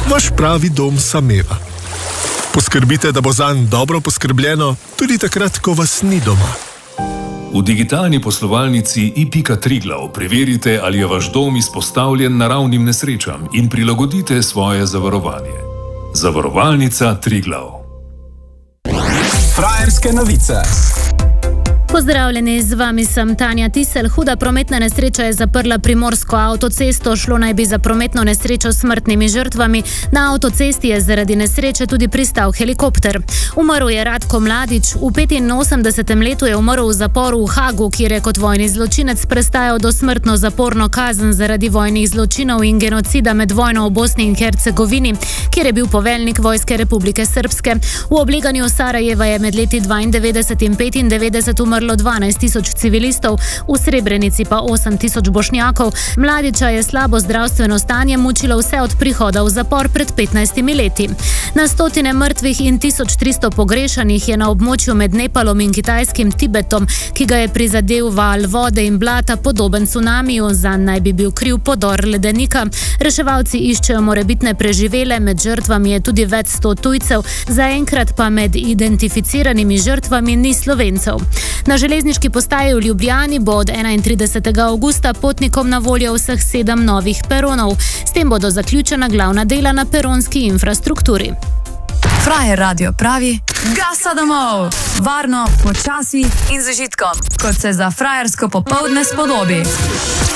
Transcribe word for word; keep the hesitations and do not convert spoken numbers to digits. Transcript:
vaš pravi dom sameva. Poskrbite, da bo zanj dobro poskrbljeno, tudi takrat, ko vas ni doma. V digitalni poslovalnici i pika Triglav preverite, ali je vaš dom izpostavljen naravnim nesrečam in prilagodite svoje zavarovanje. Zavarovalnica Triglav. Frajerske novice. Pozdravljeni, z vami sem Tanja Tisel. Huda prometna nesreča je zaprla primorsko avtocesto, šlo naj bi za prometno nesrečo s smrtnimi žrtvami. Na avtocesti je zaradi nesreče tudi pristal helikopter. Umrl je Ratko Mladić, v petinosemdesetem letu je umrl v zaporu v Hagu, kjer je kot vojni zločinec prestajal dosmrtno zaporno kazen zaradi vojnih zločinov in genocida med vojno v Bosni in Hercegovini, kjer je bil poveljnik Vojske Republike Srpske. V obleganju Sarajeva je med leti dvaindevetdeset in petindevetdeset umrl dvanajst tisoč civilistov, v Srebrenici pa osem tisoč Bošnjakov. Mladića je slabo zdravstveno stanje mučilo vse od prihoda v zapor pred petnajstimi leti. Na stotine mrtvih in tisoč tristo pogrešanih je na območju med Nepalom in kitajskim Tibetom, ki ga je prizadel val vode in blata podoben cunamiju, zanj naj bi bil kriv podor ledenika. Reševalci iščejo morebitne preživele, med žrtvami je tudi več sto tujcev, zaenkrat pa med identificiranimi žrtvami ni Slovencev. Na železniški postaji v Ljubljani bo od enaintridesetega avgusta potnikom na voljo vseh sedem novih peronov. S tem bodo zaključena glavna dela na peronski infrastrukturi. Frajer radio pravi: gasa domov! Varno, počasi in z užitkom, kot se za frajersko popoldne spodobi.